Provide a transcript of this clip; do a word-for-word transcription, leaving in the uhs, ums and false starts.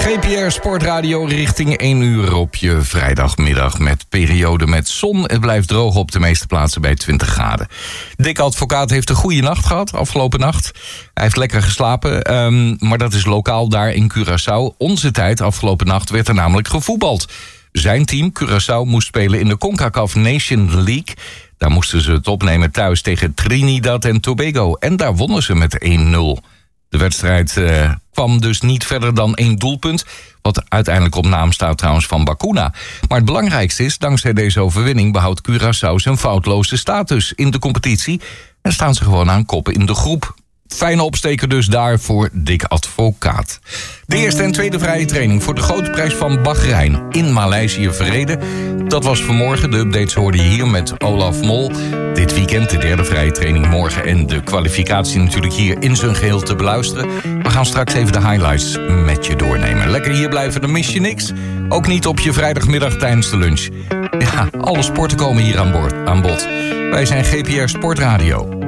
G P R Sportradio richting één uur op je vrijdagmiddag met periode met zon. Het blijft droog op de meeste plaatsen bij twintig graden. Dick Advocaat heeft een goede nacht gehad, afgelopen nacht. Hij heeft lekker geslapen, um, maar dat is lokaal daar in Curaçao. Onze tijd, afgelopen nacht, werd er namelijk gevoetbald. Zijn team, Curaçao, moest spelen in de CONCACAF Nation League. Daar moesten ze het opnemen thuis tegen Trinidad en Tobago. En daar wonnen ze met één nul. De wedstrijd uh, kwam dus niet verder dan één doelpunt. Wat uiteindelijk op naam staat trouwens van Bacuna. Maar het belangrijkste is, dankzij deze overwinning behoudt Curaçao zijn foutloze status in de competitie. En staan ze gewoon aan kop in de groep. Fijne opsteker dus daar voor Dick Advocaat. De eerste en tweede vrije training voor de grote prijs van Bahrein in Maleisië verreden. Dat was vanmorgen. De updates hoorde je hier met Olaf Mol. Dit weekend de derde vrije training morgen en de kwalificatie natuurlijk hier in zijn geheel te beluisteren. We gaan straks even de highlights met je doornemen. Lekker hier blijven, dan mis je niks. Ook niet op je vrijdagmiddag tijdens de lunch. Ja, alle sporten komen hier aan, boord, aan bod. Wij zijn G P R Sportradio.